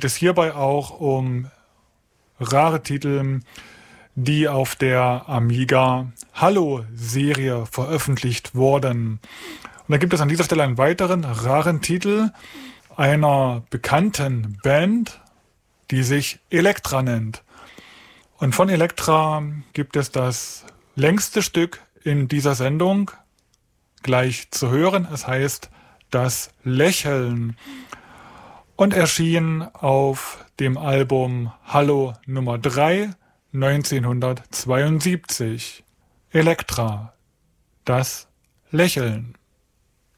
geht es hierbei auch um rare Titel, die auf der Amiga Hallo-Serie veröffentlicht wurden. Und da gibt es an dieser Stelle einen weiteren raren Titel einer bekannten Band, die sich Elektra nennt. Und von Elektra gibt es das längste Stück in dieser Sendung gleich zu hören. Es heißt Das Lächeln und erschien auf dem Album Hallo Nummer 3 1972. Elektra, das Lächeln.